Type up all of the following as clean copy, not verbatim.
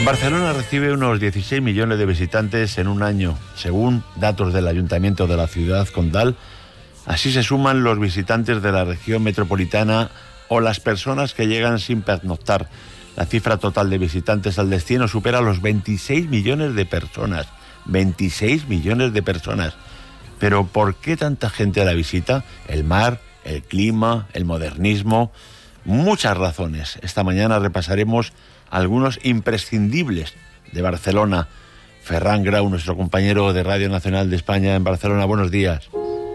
Barcelona recibe unos 16 millones de visitantes en un año, según datos del Ayuntamiento de la ciudad condal. Así se suman los visitantes de la región metropolitana o las personas que llegan sin pernoctar. La cifra total de visitantes al destino supera los 26 millones de personas. 26 millones de personas. Pero ¿por qué tanta gente la visita? El mar, el clima, el modernismo. Muchas razones. Esta mañana repasaremos algunos imprescindibles de Barcelona. Ferran Grau, nuestro compañero de Radio Nacional de España en Barcelona. Buenos días.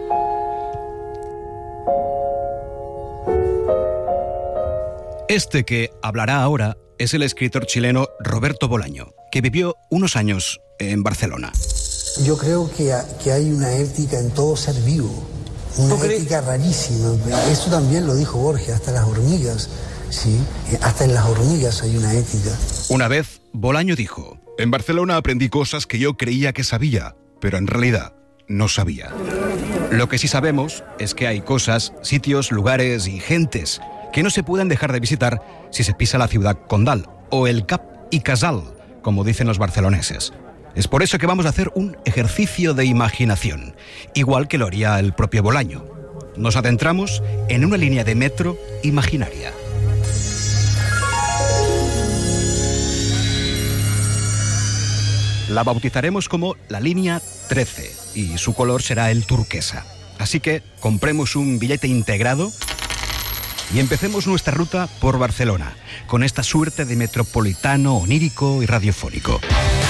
Este que hablará ahora es el escritor chileno Roberto Bolaño, que vivió unos años en Barcelona. Yo creo que hay una ética en todo ser vivo, una ética rarísima. Eso también lo dijo Borges, hasta las hormigas. Sí, hasta en las hormigas hay una ética. Una vez, Bolaño dijo: en Barcelona aprendí cosas que yo creía que sabía, pero en realidad no sabía. Lo que sí sabemos es que hay cosas, sitios, lugares y gentes que no se pueden dejar de visitar si se pisa la ciudad condal, o el Cap i Casal, como dicen los barceloneses. Es por eso que vamos a hacer un ejercicio de imaginación, igual que lo haría el propio Bolaño. Nos adentramos en una línea de metro imaginaria. La bautizaremos como la línea 13 y su color será el turquesa. Así que compremos un billete integrado y empecemos nuestra ruta por Barcelona, con esta suerte de metropolitano onírico y radiofónico.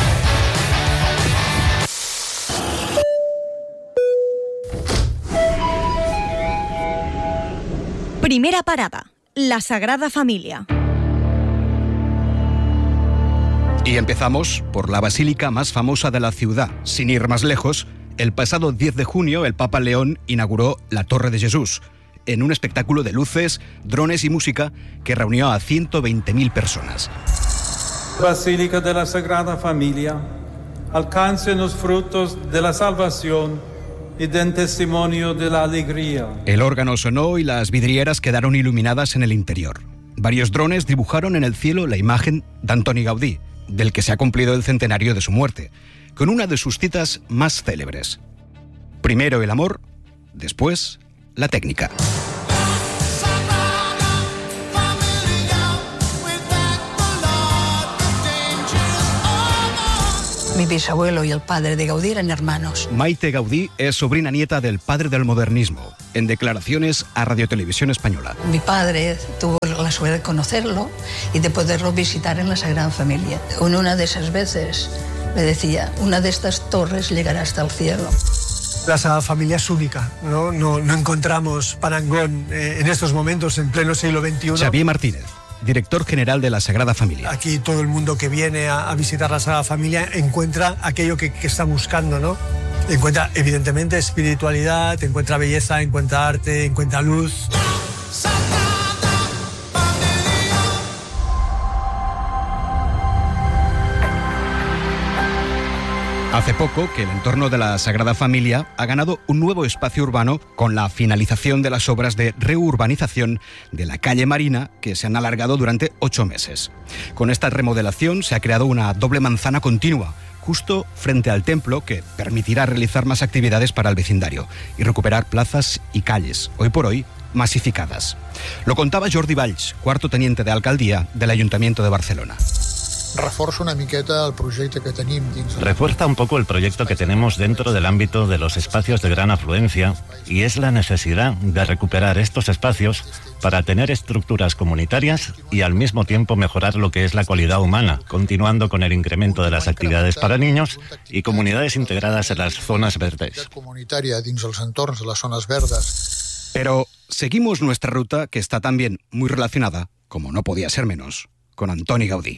Primera parada, la Sagrada Familia. Y empezamos por la basílica más famosa de la ciudad. Sin ir más lejos, el pasado 10 de junio el Papa León inauguró la Torre de Jesús, en un espectáculo de luces, drones y música que reunió a 120.000 personas. Basílica de la Sagrada Familia, alcance los frutos de la salvación y den testimonio de la alegría. El órgano sonó y las vidrieras quedaron iluminadas en el interior. Varios drones dibujaron en el cielo la imagen de Antoni Gaudí, del que se ha cumplido el centenario de su muerte, con una de sus citas más célebres. Primero el amor, después la técnica. Mi bisabuelo y el padre de Gaudí eran hermanos. Maite Gaudí es sobrina nieta del padre del modernismo, en declaraciones a Radio Televisión Española. Mi padre tuvo la suerte de conocerlo y de poderlo visitar en la Sagrada Familia. En una de esas veces me decía: una de estas torres llegará hasta el cielo. La Sagrada Familia es única, no encontramos parangón en estos momentos, en pleno siglo XXI. Xavier Martínez, director general de la Sagrada Familia. Aquí todo el mundo que viene a visitar la Sagrada Familia encuentra aquello que está buscando, ¿no? Encuentra, evidentemente, espiritualidad, encuentra belleza, encuentra arte, encuentra luz. Hace poco que el entorno de la Sagrada Familia ha ganado un nuevo espacio urbano con la finalización de las obras de reurbanización de la calle Marina, que se han alargado durante 8 meses. Con esta remodelación se ha creado una doble manzana continua, justo frente al templo, que permitirá realizar más actividades para el vecindario y recuperar plazas y calles, hoy por hoy masificadas. Lo contaba Jordi Valls, cuarto teniente de alcaldía del Ayuntamiento de Barcelona. Refuerza un poco el proyecto que tenemos dentro del ámbito de los espacios de gran afluencia, y es la necesidad de recuperar estos espacios para tener estructuras comunitarias y al mismo tiempo mejorar lo que es la cualidad humana, continuando con el incremento de las actividades para niños y comunidades integradas en las zonas verdes. Pero seguimos nuestra ruta, que está también muy relacionada, como no podía ser menos, con Antoni Gaudí.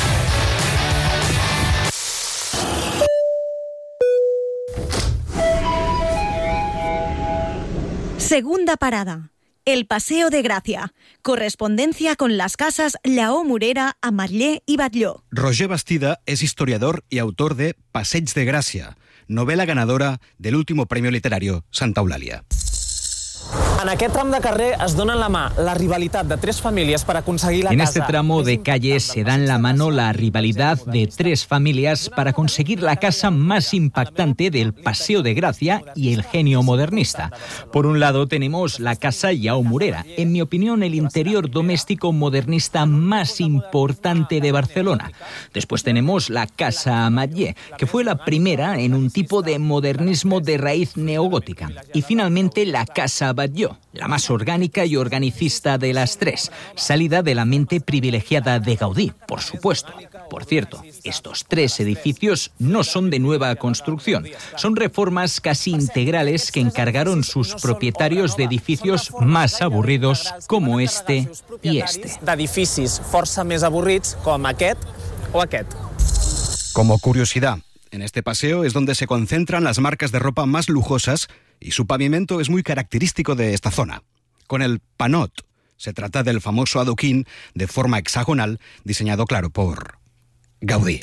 Segunda parada, el Paseo de Gracia. Correspondencia con las casas Lleó Morera, Ametller y Batlló. Roger Bastida es historiador y autor de Passeig de Gràcia, novela ganadora del último premio literario Santa Eulàlia. En aquest tram de carrer es donen la mà la rivalidad de tres familias para conseguir la casa. En este tramo de calle se dan la mano la rivalidad de tres familias para conseguir la casa más impactante del Paseo de Gracia y el genio modernista. Por un lado tenemos la Casa Lleó Morera, en mi opinión el interior doméstico modernista más importante de Barcelona. Después tenemos la Casa Ametller, que fue la primera en un tipo de modernismo de raíz neogótica. Y finalmente la Casa Batlló, la más orgánica y organicista de las tres, salida de la mente privilegiada de Gaudí, por supuesto. Por cierto, estos tres edificios no son de nueva construcción, son reformas casi integrales que encargaron sus propietarios de edificios más aburridos como este y este. D'edificis força més avorrits com aquest o aquest. Como curiosidad, en este paseo es donde se concentran las marcas de ropa más lujosas y su pavimento es muy característico de esta zona. Con el panot, se trata del famoso adoquín de forma hexagonal diseñado, claro, por Gaudí.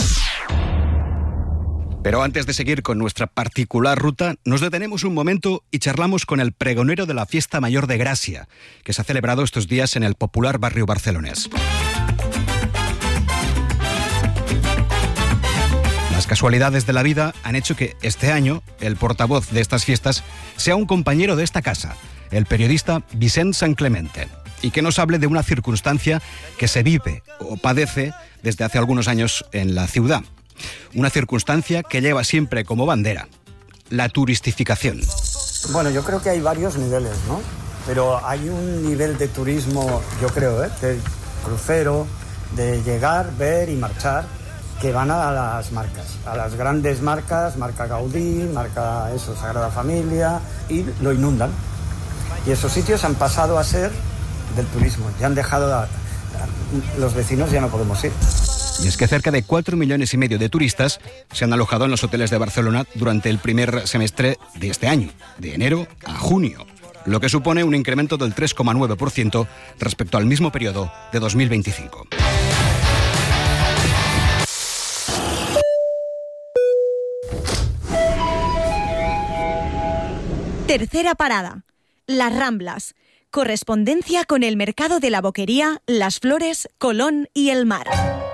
Pero antes de seguir con nuestra particular ruta, nos detenemos un momento y charlamos con el pregonero de la Fiesta Mayor de Gracia, que se ha celebrado estos días en el popular barrio barcelonés. Las casualidades de la vida han hecho que este año el portavoz de estas fiestas sea un compañero de esta casa, el periodista Vicent San Clemente, y que nos hable de una circunstancia que se vive o padece desde hace algunos años en la ciudad. Una circunstancia que lleva siempre como bandera la turistificación. Bueno, yo creo que hay varios niveles, ¿no? Pero hay un nivel de turismo, yo creo, de crucero, de llegar, ver y marchar, que van a las marcas, a las grandes marcas, marca Gaudí, marca Sagrada Familia, y lo inundan. Y esos sitios han pasado a ser del turismo, ya han dejado los vecinos, ya no podemos ir. Y es que cerca de 4,5 millones de turistas se han alojado en los hoteles de Barcelona durante el primer semestre de este año, de enero a junio, lo que supone un incremento del 3,9% respecto al mismo periodo de 2025. Tercera parada, Las Ramblas. Correspondencia con el mercado de la Boquería, Las Flores, Colón y el Mar.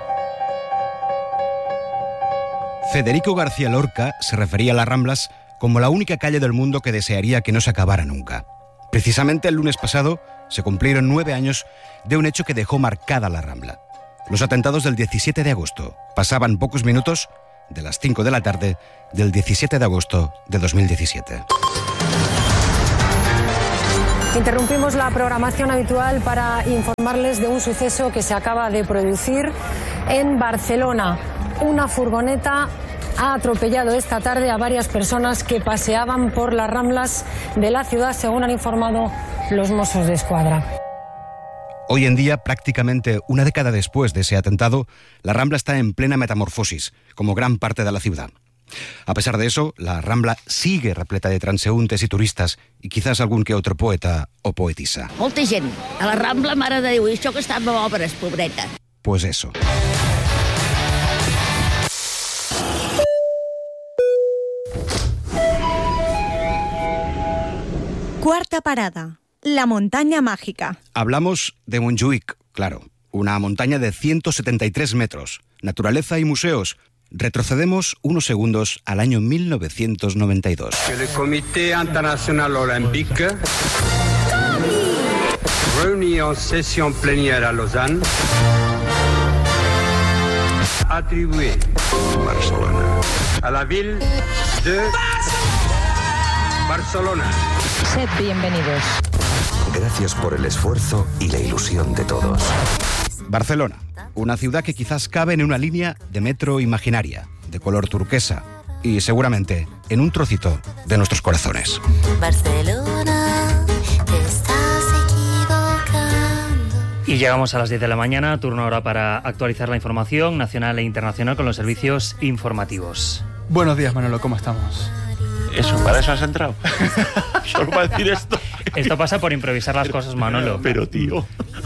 Federico García Lorca se refería a las Ramblas como la única calle del mundo que desearía que no se acabara nunca. Precisamente el lunes pasado se cumplieron 9 años de un hecho que dejó marcada la Rambla. Los atentados del 17 de agosto pasaban pocos minutos de las 5 de la tarde del 17 de agosto de 2017. Interrumpimos la programación habitual para informarles de un suceso que se acaba de producir en Barcelona. Una furgoneta ha atropellado esta tarde a varias personas que paseaban por las Ramblas de la ciudad, según han informado los Mossos d'Esquadra. Hoy en día, prácticamente una década después de ese atentado, la Rambla está en plena metamorfosis, como gran parte de la ciudad. A pesar de eso, la Rambla sigue repleta de transeúntes y turistas, y quizás algún que otro poeta o poetisa. Molta gent. A la Rambla, mare de Déu, i això que està amb obres, pobreta. Pues eso. Cuarta parada, la montaña mágica. Hablamos de Montjuïc, claro, una montaña de 173 metros, naturaleza y museos. Retrocedemos unos segundos al año 1992. El Comité Internacional Olympique, reunido en sesión plenaria a Lausanne, atribuye Barcelona a la ville de Barcelona. Sed bienvenidos. Gracias por el esfuerzo y la ilusión de todos. Barcelona, una ciudad que quizás cabe en una línea de metro imaginaria, de color turquesa, y seguramente en un trocito de nuestros corazones. Barcelona, te estás equivocando. Y llegamos a las 10 de la mañana, turno ahora para actualizar la información nacional e internacional con los servicios informativos. Buenos días, Manolo, ¿cómo estamos? Eso, ¿para eso has entrado? Solo para decir esto. Esto pasa por improvisar las cosas, Manolo. Pero tío...